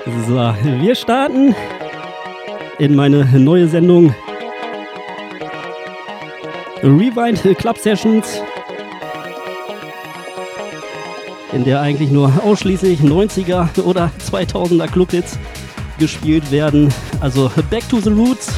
So, wir starten in meine neue Sendung Rewind Club Sessions, in der eigentlich nur ausschließlich 90er oder 2000er Clubhits gespielt werden. Also Back to the Roots.